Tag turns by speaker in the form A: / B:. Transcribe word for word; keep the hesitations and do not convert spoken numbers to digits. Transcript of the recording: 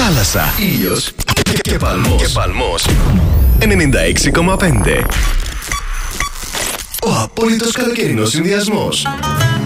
A: θάλασσα, ήλιος και, και παλμός. Και παλμός. ενενήντα έξι κόμμα πέντε. Ο απόλυτος καλοκαιρινός συνδυασμός.